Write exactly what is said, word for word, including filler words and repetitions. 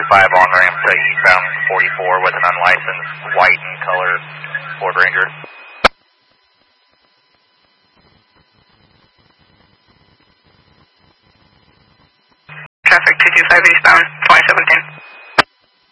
five on ramp to eastbound forty-four with an unlicensed white in color Ford Ranger. Traffic two two five eastbound twenty seventeen.